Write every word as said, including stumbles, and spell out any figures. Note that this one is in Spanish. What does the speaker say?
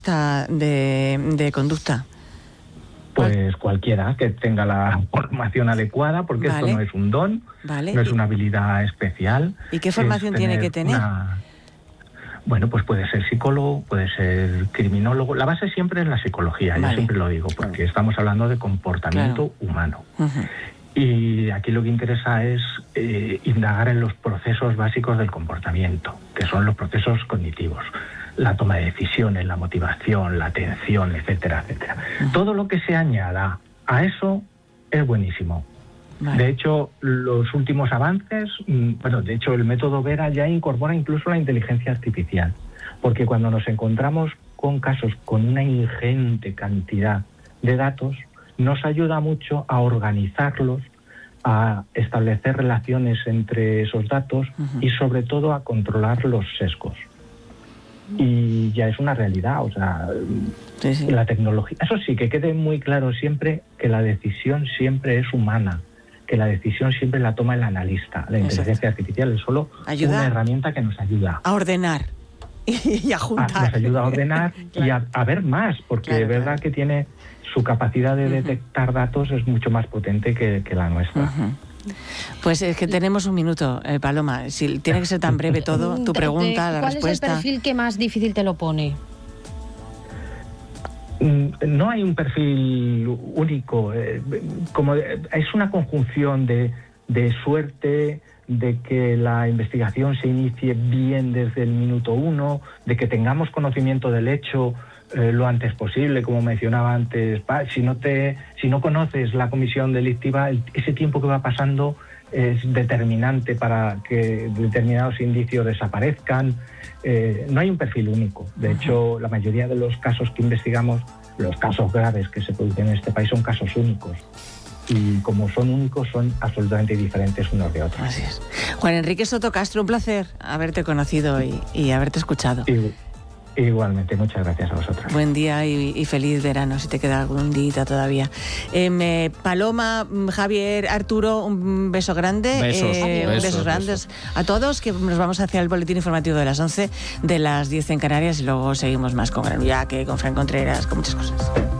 de, de conducta? Pues cualquiera que tenga la formación adecuada, porque vale. esto no es un don, vale. no es una habilidad especial. ¿Y qué formación tiene que tener? Una... Bueno, pues puede ser psicólogo, puede ser criminólogo. La base siempre es la psicología, vale. yo siempre lo digo, porque estamos hablando de comportamiento claro. humano. Uh-huh. Y aquí lo que interesa es eh, indagar en los procesos básicos del comportamiento, que son los procesos cognitivos. La toma de decisiones, la motivación, la atención, etcétera, etcétera. Uh-huh. Todo lo que se añada a eso es buenísimo. Vale. De hecho, los últimos avances, bueno, de hecho el método Vera ya incorpora incluso la inteligencia artificial, porque cuando nos encontramos con casos con una ingente cantidad de datos, nos ayuda mucho a organizarlos, a establecer relaciones entre esos datos uh-huh. y sobre todo a controlar los sesgos. Y ya es una realidad, o sea, sí, sí. la tecnología... Eso sí, que quede muy claro siempre que la decisión siempre es humana, que la decisión siempre la toma el analista. La inteligencia Exacto. artificial es solo ayuda una herramienta que nos ayuda a ordenar y a juntar. A, nos ayuda a ordenar claro. y a, a ver más, porque claro, de verdad claro. que tiene su capacidad de uh-huh. detectar datos es mucho más potente que, que la nuestra. Uh-huh. Pues es que tenemos un minuto, eh, Paloma. Si tiene que ser tan breve todo, tu pregunta, la ¿Cuál respuesta. ¿Cuál es el perfil que más difícil te lo pone? No hay un perfil único. Eh, como es una conjunción de, de suerte, de que la investigación se inicie bien desde el minuto uno, de que tengamos conocimiento del hecho eh, lo antes posible, como mencionaba antes. Si no te, si no conoces la comisión delictiva, el, ese tiempo que va pasando es determinante para que determinados indicios desaparezcan. Eh, no hay un perfil único. De hecho, la mayoría de los casos que investigamos, los casos graves que se producen en este país, son casos únicos. Y como son únicos, son absolutamente diferentes unos de otros. Así es. Juan Enrique Soto Castro, un placer haberte conocido y, y haberte escuchado. Y, igualmente, muchas gracias a vosotros. Buen día y, y feliz verano, si te queda algún día todavía. Eh, me, Paloma, Javier, Arturo, un beso grande. Besos, eh, besos, besos grandes besos. a todos, que nos vamos hacia el boletín informativo de las once, de las diez en Canarias, y luego seguimos más con Granullaque, con Fran Contreras, con muchas cosas.